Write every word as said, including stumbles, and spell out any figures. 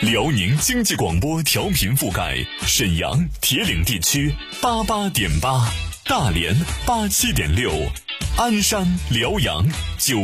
辽宁经济广播调频覆盖沈阳、铁岭地区八八点八，大连八七点六，鞍山、辽阳九。